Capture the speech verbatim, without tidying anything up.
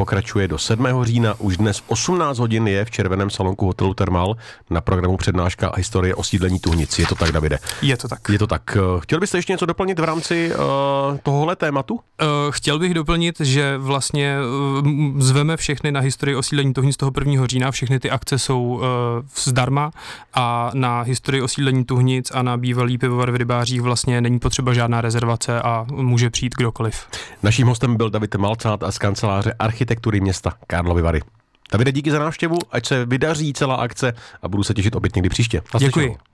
pokračuje do sedmého října. Už dnes v osmnáct hodin je v červeném salonku hotelu Thermal na programu přednáška a historie osídlení Tuhnic. Je to tak, Davide? Je to tak. Je to tak. Chtěl byste ještě něco doplnit v rámci uh, tohohle tématu? Uh, chtěl bych doplnit, že vlastně uh, zveme všechny na historii osídlení Tuhnic toho prvního října. Všechny ty akce jsou uh, zdarma a na historii osídlení Tuhnic a na bývalý pivovar v Rybářích vlastně není potřeba žádná rezervace a může přijít kdokoliv. Naším hostem byl David Malcát a z kanceláře architektury města Karlovy Vary. Davide, díky za návštěvu, ať se vydaří celá akce a budu se těšit opět někdy příště. Děkuji.